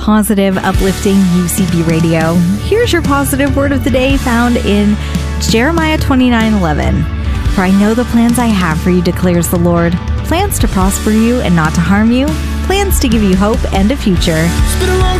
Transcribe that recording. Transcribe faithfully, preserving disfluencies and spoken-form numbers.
positive, uplifting U C B Radio. Here's your positive word of the day found in Jeremiah twenty-nine eleven. For I know the plans I have for you, declares the Lord. Plans to prosper you and not to harm you. Plans to give you hope and a future. It's been a long